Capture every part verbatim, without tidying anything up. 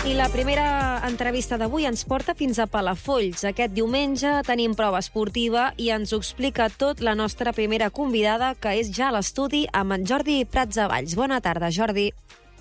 I la primera entrevista d'avui ens porta fins a Palafolls. Aquest diumenge tenim prova esportiva i ens ho explica tot la nostra primera convidada, que és ja a l'estudi amb en Jordi Pratsavalls. Bona tarda, Jordi.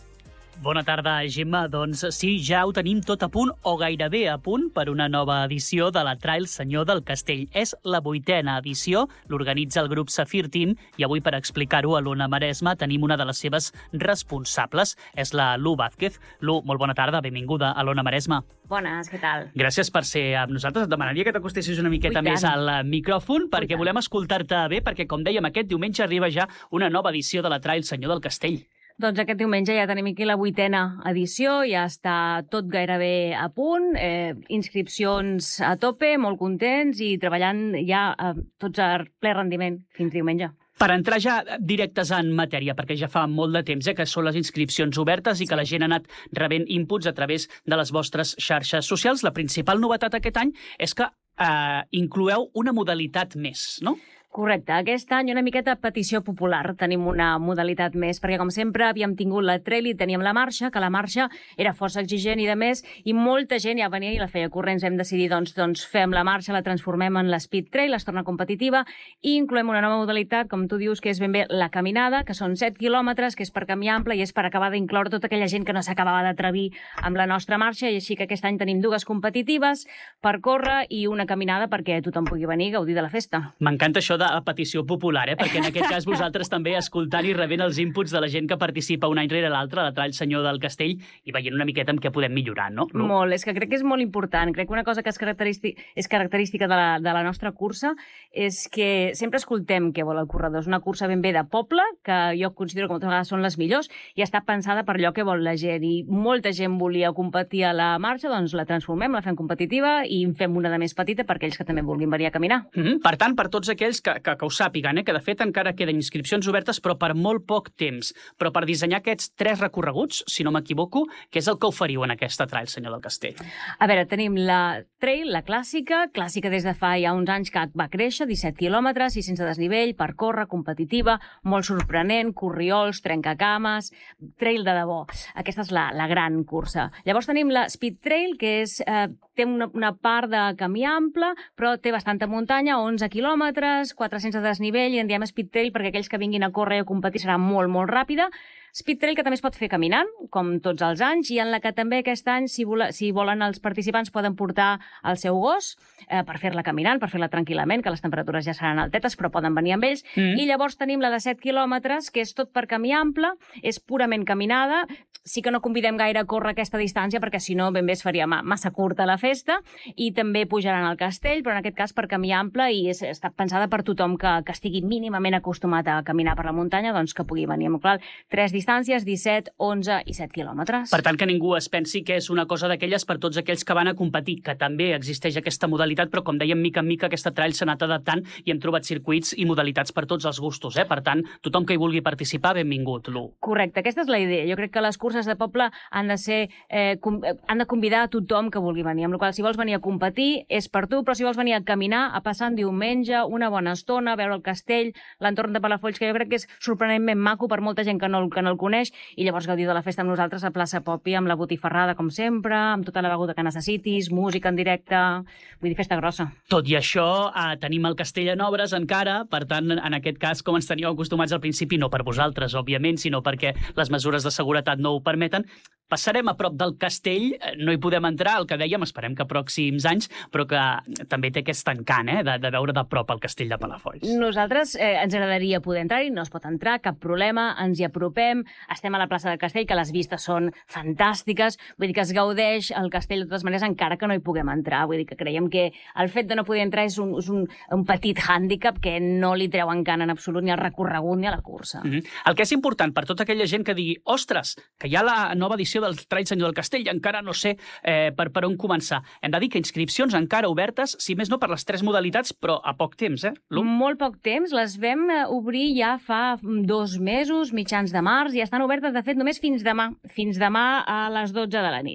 Bona tarda, Gemma. Doncs sí, ja ho tenim tot a punt, o gairebé a punt, per una nova edició de la Trail Senyor del Castell. És la vuitena edició, l'organitza el grup Safir Team, i avui, per explicar-ho a l'Ona Maresma, tenim una de les seves responsables, és la Lu Vázquez. Lu, molt bona tarda, benvinguda a l'Ona Maresma. Bones, què tal? Gràcies per ser amb nosaltres. Et demanaria que t'acostessis una miqueta més al micròfon, perquè volem escoltar-te bé, perquè, com dèiem, aquest diumenge arriba ja una nova edició de la Trail Senyor del Castell. Doncs aquest diumenge ja tenim aquí la vuitena edició, ja està tot gairebé a punt, eh, inscripcions a tope, molt contents i treballant ja eh, tots a ple rendiment fins diumenge. Per entrar ja directes en matèria, perquè ja fa molt de temps eh, que són les inscripcions obertes i que la gent ha anat rebent inputs a través de les vostres xarxes socials, la principal novetat aquest any és que eh, incloeu una modalitat més, no? Correcte. Aquest any una miqueta petició popular. Tenim una modalitat més, perquè com sempre havíem tingut la trail i teníem la marxa, que la marxa era força exigent i de més, i molta gent ja venia i la feia corrents. Hem decidit, doncs, doncs fem la marxa, la transformem en la speed trail, es torna competitiva, i incloem una nova modalitat, com tu dius, que és ben bé la caminada, que són set quilòmetres, que és per camí ample i és per acabar d'incloure tota aquella gent que no s'acabava d'atrevir amb la nostra marxa, i així que aquest any tenim dues competitives per córrer i una caminada perquè tothom pugui venir a gaudir de la festa. M'encanta això de petició popular, eh? Perquè en aquest cas vosaltres també escoltant i rebent els inputs de la gent que participa un any rere l'altre a la Trail Senyor del Castell i veient una miqueta en què podem millorar, no? Molt, és que crec que és molt important. Crec que una cosa que és, característic, és característica de la, de la nostra cursa és que sempre escoltem què vol el corredor. És una cursa ben bé de poble, que jo considero que moltes vegades són les millors, i està pensada per allò que vol la gent. I molta gent volia competir a la marxa, doncs la transformem, la fem competitiva i en fem una de més petita per aquells que també vulguin venir a caminar. Mm-hmm. Per tant, per tots aquells que, que, que ho sàpiguen, eh? Que de fet encara queden inscripcions obertes, però per molt poc temps. Però per dissenyar aquests tres recorreguts, si no m'equivoco, què és el que oferiu en aquesta Trail Senyor del Castell? A veure, tenim la trail, la clàssica, clàssica des de fa ja uns anys que va créixer, disset quilòmetres, sis cents de desnivell, per córrer, competitiva, molt sorprenent, corriols, trencacames, trail de debò. Aquesta és la, la gran cursa. Llavors tenim la speed trail, que és, eh, té una, una part de camí ample, però té bastanta muntanya, onze quilòmetres, quatre-cents de desnivell, i en diem speed trail perquè aquells que vinguin a córrer o a competir serà molt, molt ràpida. Speed trail que també es pot fer caminant, com tots els anys, i en la que també aquest any, si, vol, si volen els participants, poden portar el seu gos eh, per fer-la caminant, per fer-la tranquil·lament, que les temperatures ja seran altetes, però poden venir amb ells. Mm. I llavors tenim la de set quilòmetres, que és tot per camí ample, és purament caminada. Sí que no convidem gaire a córrer aquesta distància, perquè si no ben bé es faria massa curta la festa, i també pujaran al castell, però en aquest cas per camí ample, i és, està pensada per tothom que, que estigui mínimament acostumat a caminar per la muntanya, doncs que pugui venir. Amb clar, tres distàncies, disset, onze i set quilòmetres. Per tant, que ningú es pensi que és una cosa d'aquelles per tots aquells que van a competir, que també existeix aquesta modalitat, però com dèiem, mica en mica aquesta trail s'ha anat adaptant i hem trobat circuits i modalitats per tots els gustos, eh? Per tant, tothom que hi vulgui participar, benvingut, Lu. Correcte, aquesta és la idea. Jo crec que les curses de poble han de ser, eh, com, han de convidar a tothom que vulgui venir, amb la qual cosa, si vols venir a competir, és per tu, però si vols venir a caminar, a passar un diumenge, una bona estona, a veure el castell, l'entorn de Palafolls, que jo crec que és sorprenentment maco per molta gent que no, que no el coneix, i llavors gaudir de la festa amb nosaltres a plaça Popi, amb la botifarrada, com sempre, amb tota la beguda que necessitis, música en directe, vull dir, festa grossa. Tot i això, eh, tenim el castell en obres encara, per tant, en aquest cas, com ens teníeu acostumats al principi, no per vosaltres, òbviament, sinó perquè les mesures de seguretat no ho permeten, passarem a prop del castell, no hi podem entrar, el que dèiem, esperem que pròxims anys, però que també té aquest encant, eh, de, de veure de prop el castell de Palafolls. Nosaltres eh, ens agradaria poder entrar-hi, no es pot entrar, cap problema, ens hi apropem, estem a la plaça del castell, que les vistes són fantàstiques, vull dir que es gaudeix el castell de totes maneres, encara que no hi puguem entrar, vull dir que creiem que el fet de no poder entrar és un, és un, un petit hàndicap que no li treu encant en absolut ni al recorregut ni a la cursa. Mm-hmm. El que és important per tota aquella gent que digui, ostres, que hi ha la nova edició del Trail Senyor del Castell i encara no sé eh, per, per on començar. Hem de dir que inscripcions encara obertes, si més no per les tres modalitats, però a poc temps, eh? Lu? Molt poc temps. Les vam obrir ja fa dos mesos, mitjans de març, i estan obertes, de fet, només fins demà, fins demà a les dotze de la nit.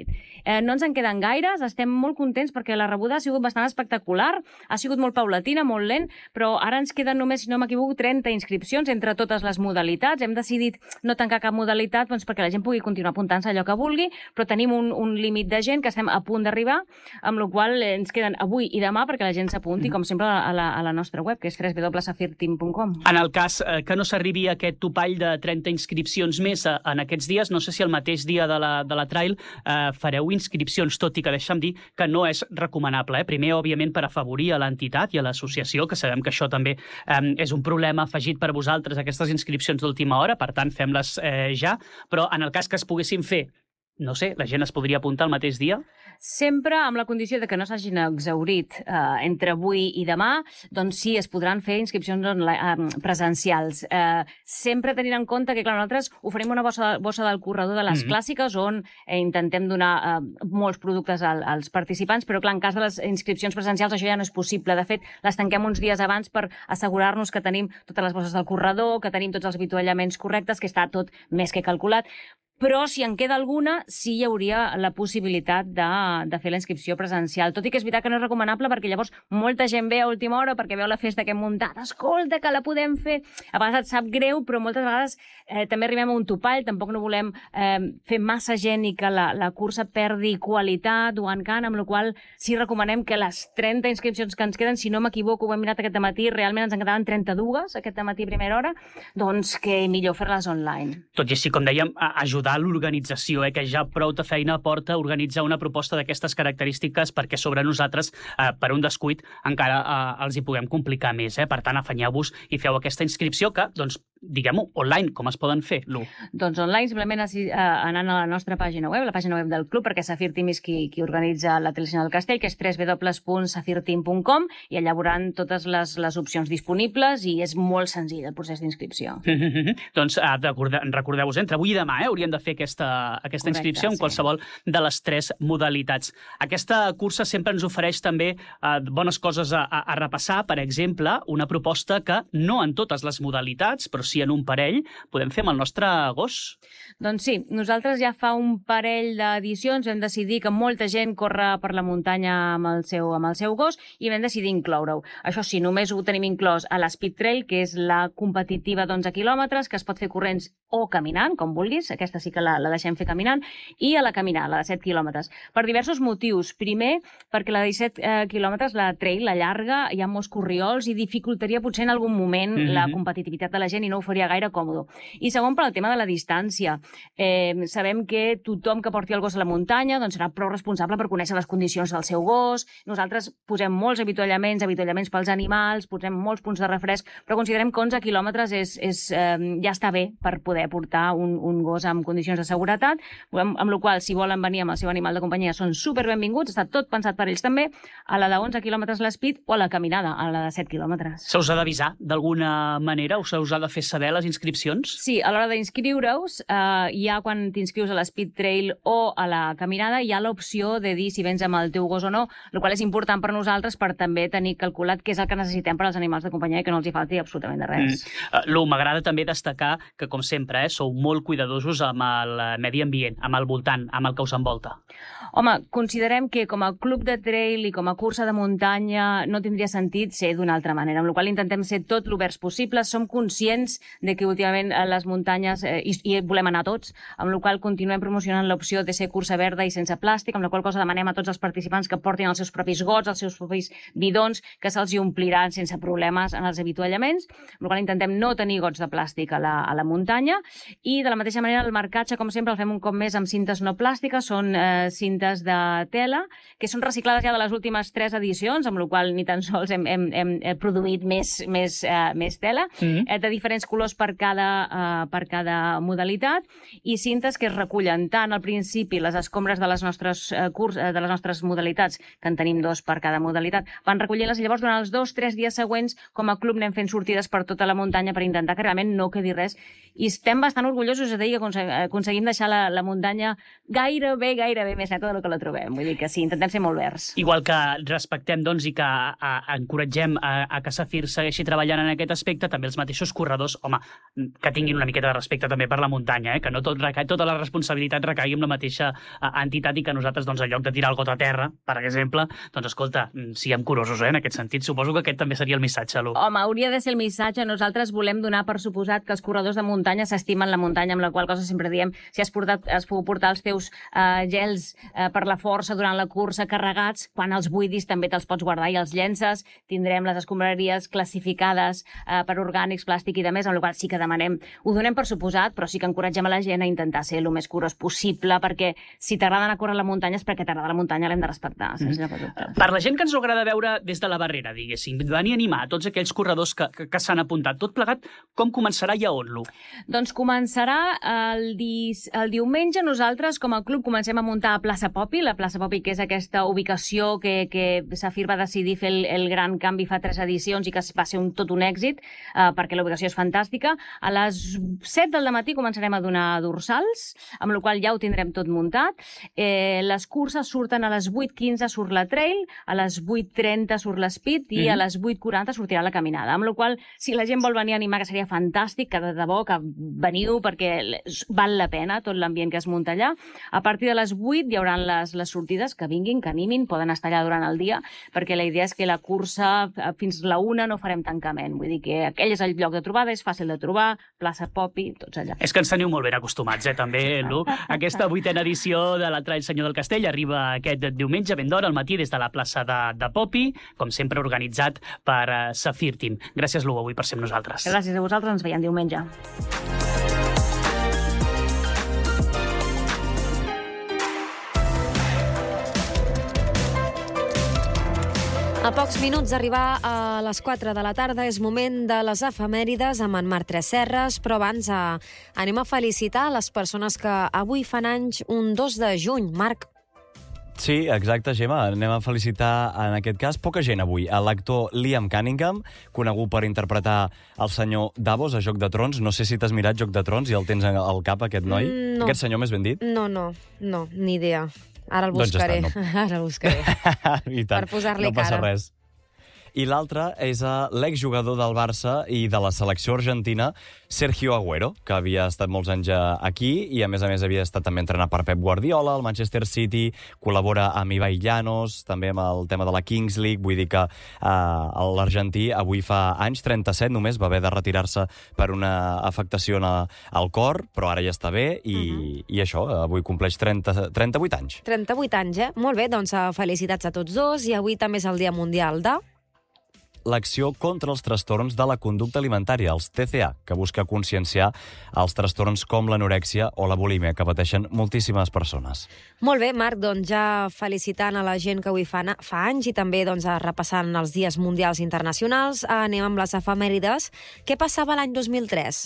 Eh, no ens en queden gaires, estem molt contents perquè la rebuda ha sigut bastant espectacular, ha sigut molt paulatina, molt lent, però ara ens queden només, si no m'equivoco, trenta inscripcions entre totes les modalitats. Hem decidit no tancar cap modalitat doncs, perquè la gent pugui continuar apuntant-se allò que vulgui, però tenim un, un límit de gent que estem a punt d'arribar, amb la qual cosa ens queden avui i demà perquè la gent s'apunti, com sempre, a la, a la nostra web, que és w w w punt safirteam punt com. En el cas eh, que no s'arribi a aquest topall de trenta inscripcions més eh, en aquests dies, no sé si el mateix dia de la, de la Trail eh, fareu inscripcions, tot i que deixa'm dir que no és recomanable. Eh? Primer, òbviament, per afavorir a l'entitat i a l'associació, que sabem que això també eh, és un problema afegit per vosaltres, aquestes inscripcions d'última hora, per tant, fem-les eh, ja, però en el cas que es poguessin fer, no sé, la gent es podria apuntar el mateix dia? Sempre amb la condició de que no s'hagin exhaurit eh, entre avui i demà, doncs sí, es podran fer inscripcions online, eh, presencials. Eh, sempre tenint en compte que, clar, nosaltres oferim una bossa, bossa del corredor de les mm-hmm. clàssiques on eh, intentem donar eh, molts productes al, als participants, però, clar, en cas de les inscripcions presencials això ja no és possible. De fet, les tanquem uns dies abans per assegurar-nos que tenim totes les bosses del corredor, que tenim tots els avituallaments correctes, que està tot més que calculat. Però si en queda alguna, sí hi hauria la possibilitat de, de fer la inscripció presencial. Tot i que és veritat que no és recomanable perquè llavors molta gent ve a última hora perquè veu la festa que hem muntat. Escolta, que la podem fer. A vegades et sap greu, però moltes vegades eh, també arribem a un topall. Tampoc no volem eh, fer massa gent i que la, la cursa perdi qualitat o encant, amb la qual sí recomanem que les trenta inscripcions que ens queden, si no m'equivoco, ho hem mirat aquest matí, realment ens en quedaven trenta-dues aquest matí a primera hora, doncs que millor fer-les online. Tot i així, com dèiem, ajudar l'organització, eh, que ja prou de feina porta organitzar una proposta d'aquestes característiques perquè sobre nosaltres, eh, per un descuit, encara eh, els hi puguem complicar més. Eh? Per tant, afanyeu-vos i feu aquesta inscripció que, doncs, diguem-ho, online, com es poden fer, Lu? Doncs online, simplement eh, anant a la nostra pàgina web, la pàgina web del club, perquè Safirteam és qui, qui organitza la Trail del Castell, que és w w w punt safirteam punt com, i allà veuran totes les, les opcions disponibles i és molt senzill el procés d'inscripció. Doncs eh, recordeu-vos, entre avui i demà eh, hauríem de fer aquesta, aquesta Correcte, inscripció en sí. qualsevol de les tres modalitats. Aquesta cursa sempre ens ofereix també eh, bones coses a, a, a repassar. Per exemple, una proposta que no en totes les modalitats, però sí en un parell, podem fer amb el nostre gos. Doncs sí, nosaltres ja fa un parell d'edicions vam decidir que molta gent corre per la muntanya amb el seu, amb el seu gos i vam decidir incloure-ho. Això sí, només ho tenim inclòs a l'Speed Trail, que és la competitiva d'onze quilòmetres, que es pot fer corrents o caminant, com vulguis, aquesta sí que la, la deixem fer caminant, i a la caminada, la de set quilòmetres. Per diversos motius. Primer, perquè la de disset eh, quilòmetres, la trail, la llarga, hi ha molts corriols i dificultaria potser en algun moment mm-hmm. la competitivitat de la gent i no ho faria gaire còmode. I segon, per el tema de la distància. Eh, sabem que tothom que porti el gos a la muntanya doncs serà prou responsable per conèixer les condicions del seu gos. Nosaltres posem molts avituallaments, avituallaments pels animals, posem molts punts de refresc, però considerem que onze quilòmetres és, és, eh, ja està bé per poder portar un, un gos amb condicions de seguretat, amb, amb la qual si volen venir amb el seu animal de companyia són super benvinguts, està tot pensat per ells també, a la de onze quilòmetres l'Speed o a la caminada, a la de set quilòmetres. Se us ha d'avisar d'alguna manera o se us ha de fer saber les inscripcions? Sí, a l'hora d'inscriure-us, eh, ja quan t'inscrius a l'Speed Trail o a la caminada hi ha l'opció de dir si vens amb el teu gos o no, el qual és important per nosaltres per també tenir calculat què és el que necessitem per als animals de companyia i que no els hi falti absolutament de res. Mm. Uh, Lu, m'agrada també destacar que, com sempre, eh, sou molt cuidadosos amb el medi ambient, amb el voltant, amb el que us envolta. Home, considerem que com a club de trail i com a cursa de muntanya no tindria sentit ser d'una altra manera, amb la qual intentem ser tot l'oberts possible. Som conscients de que últimament les muntanyes, eh, i, i volem anar tots, amb la qual continuem promocionant l'opció de ser cursa verda i sense plàstic, amb la qual cosa demanem a tots els participants que portin els seus propis gots, els seus propis bidons, que se'ls hi ompliran sense problemes en els avituallaments, amb la qual intentem no tenir gots de plàstic a la, a la muntanya. I de la mateixa manera el marcatge, com sempre, el fem un cop més amb cintes no plàstiques, són eh, cintes de tela, que són reciclades ja de les últimes tres edicions, amb la qual ni tan sols hem, hem, hem produït més, més, eh, més tela, mm-hmm. eh, de diferents colors per cada, eh, per cada modalitat, i cintes que es recullen tant al principi les escombres de les nostres, eh, curs, eh, de les nostres modalitats, que en tenim dos per cada modalitat, van recollint-les i llavors durant els dos, tres dies següents com a club anem fent sortides per tota la muntanya per intentar que realment no quedi res. I estem bastant orgullosos de dir que aconseguim deixar la, la muntanya gairebé, gairebé més neta del que la trobem. Vull dir que sí, intentem ser molt verds. Igual que respectem doncs, i que a, a, encoratgem a, a que Safir segueixi treballant en aquest aspecte, també els mateixos corredors corredors, home, que tinguin una miqueta de respecte també per la muntanya, eh? Que no tot recai, tota la responsabilitat recaigui amb la mateixa uh, entitat i que nosaltres, doncs, en lloc de tirar el got a terra, per exemple, doncs, escolta, siguem curosos, eh? En aquest sentit. Suposo que aquest també seria el missatge, Lu. Home, hauria de ser el missatge. Nosaltres volem donar per suposat que els corredors de muntanya s'estimen la muntanya, amb la qual cosa sempre diem, si has, portat, has pogut portar els teus uh, gels uh, per la força durant la cursa carregats, quan els buidis també te'ls pots guardar i els llences. Tindrem les escombraries classificades uh, per orgànics, plàstic i de més, amb la qual sí que demanem, ho donem per suposat, però sí que encoratgem a la gent a intentar ser el més curós possible, perquè si t'agrada anar a córrer a la muntanya és perquè t'agrada la muntanya, l'hem de respectar. Mm. Per la gent que ens ho agrada veure des de la barrera, diguéssim, venir a animar a tots aquells corredors que, que, que s'han apuntat, tot plegat, com començarà i a on, Lu? Doncs començarà el, dis, el diumenge. Nosaltres, com a club, comencem a muntar a Plaça Popi, la Plaça Popi, que és aquesta ubicació que, que Safir va decidir fer el, el gran canvi fa tres edicions i que va ser un, tot un èxit, eh, perquè la ubicació és fantàstica. A les set del matí començarem a donar dorsals, amb la qual ja ho tindrem tot muntat. Eh, les curses surten a les vuit quinze surt la trail, a les vuit trenta surt l'speed i mm-hmm. a les vuit quaranta sortirà la caminada. Amb la qual, si la gent vol venir a animar, que seria fantàstic, que de debò que veniu, perquè val la pena tot l'ambient que es munta allà. A partir de les vuit hi haurà les, les sortides, que vinguin, que animin, poden estar allà durant el dia, perquè la idea és que la cursa fins la una no farem tancament. Vull dir que aquell és el lloc de trobada, és fàcil de trobar, Plaça Popi, tots allà. És que ens teniu molt ben acostumats, eh, també, Lu. Aquesta vuitena edició de la Trail Senyor del Castell arriba aquest diumenge ben d'hora al matí des de la plaça de, de Popi, com sempre organitzat per uh, Safir Team. Gràcies, Lu, avui per ser amb nosaltres. Gràcies a vosaltres, ens veiem diumenge. A pocs minuts d'arribar a les quatre de la tarda és moment de les efemèrides amb en Marc Tresserras, però abans eh, anem a felicitar les persones que avui fan anys un dos de juny. Marc. Sí, exacte, Gemma. Anem a felicitar, en aquest cas, poca gent avui. L'actor Liam Cunningham, conegut per interpretar el senyor Davos a Joc de Trons. No sé si t'has mirat Joc de Trons i el tens al cap, aquest noi. Mm, no. Aquest senyor, més ben dit? No, no, no, ni idea. Ara el buscaré. Doncs ja està, no. Ara el buscaré. I tant, per posar-li no passa cara. res. I l'altre és l'exjugador del Barça i de la selecció argentina, Sergio Agüero, que havia estat molts anys aquí i, a més a més, havia estat també entrenat per Pep Guardiola, al Manchester City, col·labora amb Ibai Llanos, també amb el tema de la Kings League, vull dir que eh, l'argentí avui fa anys, trenta-set només, va haver de retirar-se per una afectació al cor, però ara ja està bé i, uh-huh. i això, avui compleix trenta, trenta-vuit anys. trenta-vuit anys, eh? Molt bé, doncs felicitats a tots dos i avui també és el Dia Mundial de... l'acció contra els trastorns de la conducta alimentària, els T C A, que busca conscienciar els trastorns com l'anorèxia o la bulímia, que pateixen moltíssimes persones. Molt bé, Marc, doncs ja felicitant a la gent que avui fa, fa anys i també doncs, repassant els dies mundials internacionals, anem amb les efemèrides. Què passava l'any dos mil tres?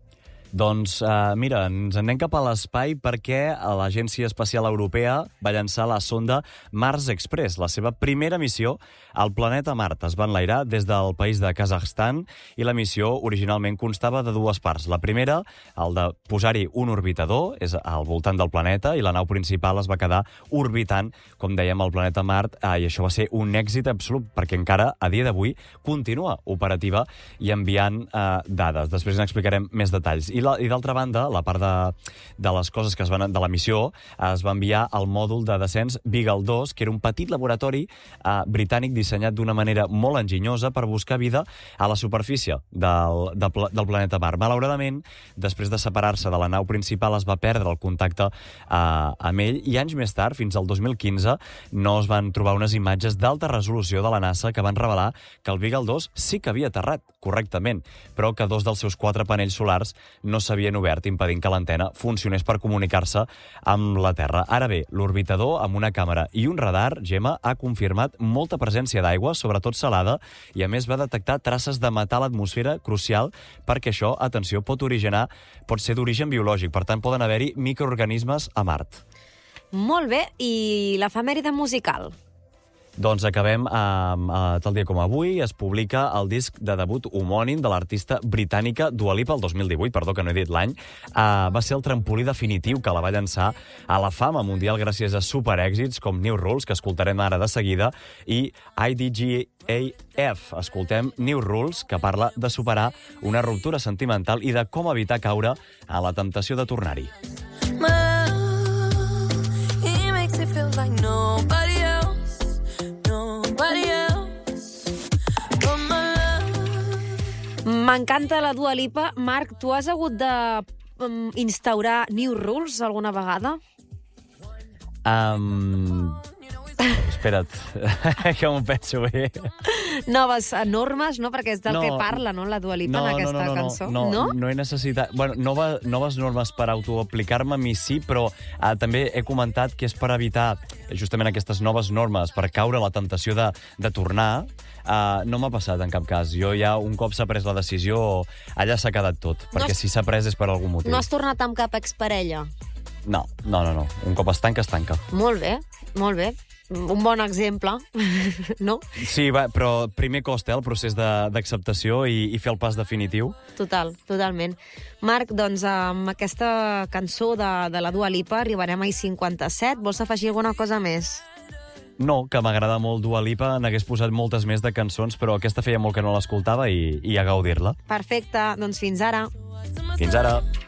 Doncs, uh, mira, ens anem cap a l'espai perquè l'Agència Espacial Europea va llançar la sonda Mars Express, la seva primera missió al planeta Mart. Es va enlairar des del país de Kazakhstan i la missió originalment constava de dues parts. La primera, el de posar-hi un orbitador, és al voltant del planeta, i la nau principal es va quedar orbitant, com dèiem, el planeta Mart, uh, i això va ser un èxit absolut, perquè encara, a dia d'avui, continua operativa i enviant uh, dades. Després n'explicarem més detalls. I I d'altra banda, la part de, de les coses que es van, de la missió, es va enviar al mòdul de descens Beagle dos, que era un petit laboratori eh, britànic dissenyat d'una manera molt enginyosa per buscar vida a la superfície del, de, del planeta Mart. Malauradament, després de separar-se de la nau principal, es va perdre el contacte eh, amb ell, i anys més tard, fins al dos mil quinze, no es van trobar unes imatges d'alta resolució de la NASA que van revelar que el Beagle dos sí que havia aterrat correctament, però que dos dels seus quatre panells solars no s'havien obert, impedint que l'antena funcionés per comunicar-se amb la Terra. Ara bé, l'orbitador, amb una càmera i un radar, Gemma, ha confirmat molta presència d'aigua, sobretot salada, i a més va detectar traces de metà a l'atmosfera, crucial, perquè això, atenció, pot originar, pot ser d'origen biològic, per tant poden haver-hi microorganismes a Mart. Molt bé, i l'efemèride musical? Doncs acabem, eh, tal dia com avui, es publica el disc de debut homònim de l'artista britànica Dua Lipa el dos mil divuit, perdó que no he dit l'any. Uh, va ser el trampolí definitiu que la va llançar a la fama mundial gràcies a superèxits com New Rules, que escoltarem ara de seguida, i I D G A F. Escoltem New Rules, que parla de superar una ruptura sentimental i de com evitar caure a la temptació de tornar-hi. M'encanta la Dua Lipa. Marc, tu has hagut de um, instaurar New Rules alguna vegada? Um... Espera't, que m'ho penso bé. Noves normes, no? Perquè és del No, que parla, no?, la Dua Lipa no, en aquesta no, no, cançó. No, no, no, no he necessitat... Bueno, nova, noves normes per autoaplicar-me a mi sí, però uh, també he comentat que és per evitar justament aquestes noves normes, per caure a la temptació de, de tornar. Uh, no m'ha passat en cap cas. Jo ja, un cop s'ha pres la decisió, allà s'ha quedat tot. No Perquè has- si s'ha pres és per algun motiu. No has tornat amb cap exparella? No, no, no, no. Un cop es tanca, es tanca. Molt bé, molt bé. Un bon exemple, no? Sí, va, però primer costa eh, el procés de- d'acceptació i, i fer el pas definitiu. Total, totalment. Marc, doncs amb aquesta cançó de, de la Dua Lipa arribarem a I cinquanta-set. Vols afegir alguna cosa més? No, que m'agrada molt Dua Lipa, n'hagués posat moltes més de cançons, però aquesta feia molt que no l'escoltava i, i a gaudir-la. Perfecte, doncs fins ara. Fins ara!